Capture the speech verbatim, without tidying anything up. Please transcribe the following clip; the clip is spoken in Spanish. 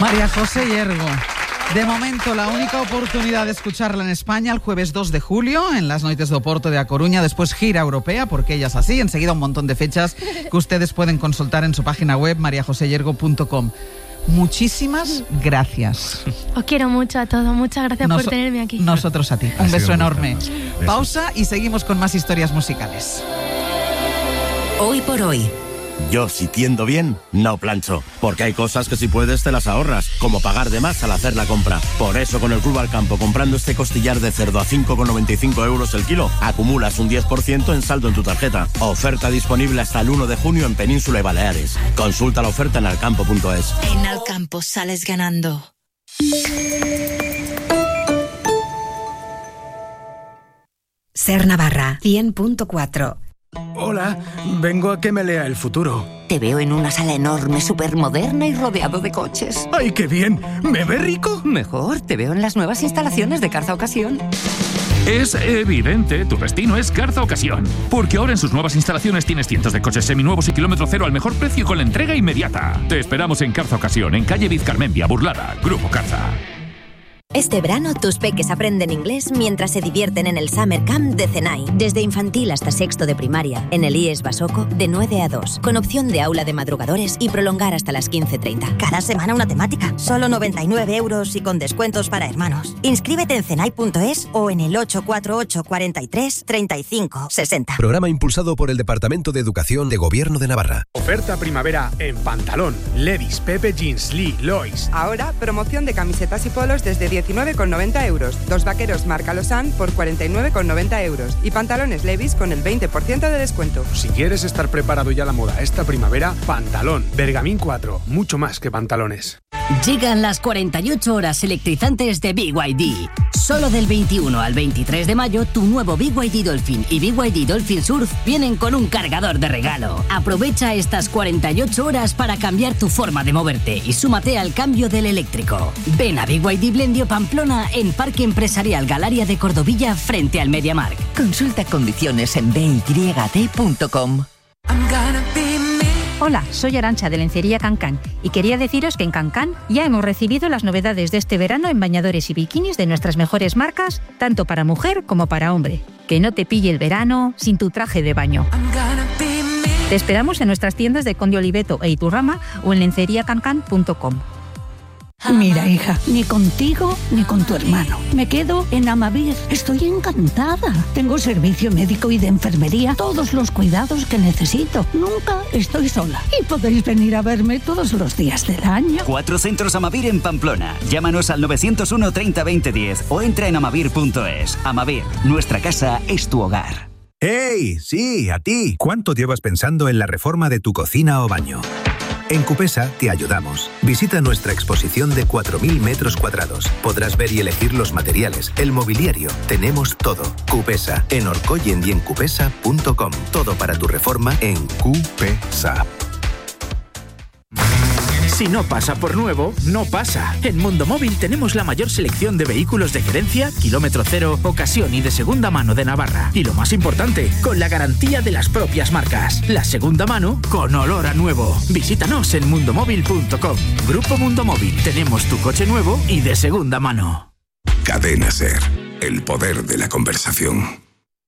María José Yergo. De momento, la única oportunidad de escucharla en España el jueves dos de julio, en las Noites do Porto de A Coruña, después gira europea, porque ella es así, enseguida un montón de fechas que ustedes pueden consultar en su página web maría josé yergo punto com. Muchísimas gracias. Os quiero mucho a todos, muchas gracias Nos- por tenerme aquí. Nosotros a ti, un beso enorme. Pausa y seguimos con más historias musicales. Hoy por hoy. Yo, si tiendo bien, no plancho, porque hay cosas que si puedes te las ahorras, como pagar de más al hacer la compra. Por eso con el Club Alcampo, comprando este costillar de cerdo a cinco con noventa y cinco euros el kilo, acumulas un diez por ciento en saldo en tu tarjeta. Oferta disponible hasta el uno de junio en Península y Baleares. Consulta la oferta en alcampo punto es. En Alcampo sales ganando. Ser Navarra, cien punto cuatro. Hola, vengo a que me lea el futuro. Te veo en una sala enorme, supermoderna y rodeado de coches. ¡Ay, qué bien! ¿Me ve rico? Mejor, te veo en las nuevas instalaciones de Carza Ocasión. Es evidente, tu destino es Carza Ocasión, porque ahora en sus nuevas instalaciones tienes cientos de coches seminuevos y kilómetro cero al mejor precio con la entrega inmediata. Te esperamos en Carza Ocasión, en calle Vizcarmendia, Burlada, Grupo Carza. Este verano tus peques aprenden inglés mientras se divierten en el Summer Camp de Cenay. Desde infantil hasta sexto de primaria, en el I E S Basoco, de nueve a dos, con opción de aula de madrugadores y prolongar hasta las quince treinta. Cada semana una temática, solo noventa y nueve euros y con descuentos para hermanos. Inscríbete en cenay punto es o en el ocho cuatro ocho, cuarenta y tres, treinta y cinco, sesenta. Programa impulsado por el Departamento de Educación de Gobierno de Navarra. Oferta primavera en pantalón, Levi's, Pepe Jeans, Lee, Lois. Ahora, promoción de camisetas y polos desde diecinueve con noventa euros. Dos vaqueros marca Lausanne por cuarenta y nueve con noventa euros. Y pantalones Levi's con el veinte por ciento de descuento. Si quieres estar preparado ya a la moda esta primavera, pantalón. Bergamín cuatro, mucho más que pantalones. Llegan las cuarenta y ocho horas electrizantes de B Y D. Solo del veintiuno al veintitrés de mayo, tu nuevo B Y D Dolphin y B Y D Dolphin Surf vienen con un cargador de regalo. Aprovecha estas cuarenta y ocho horas para cambiar tu forma de moverte y súmate al cambio del eléctrico. Ven a B Y D Blendio Pamplona en Parque Empresarial Galaria de Cordovilla frente al MediaMarkt. Consulta condiciones en b y d punto com. Hola, soy Arantxa de Lencería Cancán y quería deciros que en Cancán ya hemos recibido las novedades de este verano en bañadores y bikinis de nuestras mejores marcas, tanto para mujer como para hombre. Que no te pille el verano sin tu traje de baño. Te esperamos en nuestras tiendas de Conde Oliveto e Iturrama o en lencería cancán punto com. Mira, hija, ni contigo ni con tu hermano. Me quedo en Amavir. Estoy encantada. Tengo servicio médico y de enfermería, todos los cuidados que necesito. Nunca estoy sola. Y podéis venir a verme todos los días del año. Cuatro centros Amavir en Pamplona. Llámanos al novecientos uno, treinta, veinte, diez o entra en amavir punto es. Amavir, nuestra casa es tu hogar. ¡Hey! Sí, a ti. ¿Cuánto llevas pensando en la reforma de tu cocina o baño? En Cupesa te ayudamos. Visita nuestra exposición de cuatro mil metros cuadrados. Podrás ver y elegir los materiales, el mobiliario. Tenemos todo. Cupesa, en Orcoyen y en cupesa punto com. Todo para tu reforma en Cupesa. Si no pasa por nuevo, no pasa. En Mundo Móvil tenemos la mayor selección de vehículos de gerencia, kilómetro cero, ocasión y de segunda mano de Navarra. Y lo más importante, con la garantía de las propias marcas. La segunda mano con olor a nuevo. Visítanos en mundo móvil punto com. Grupo Mundo Móvil. Tenemos tu coche nuevo y de segunda mano. Cadena Ser. El poder de la conversación.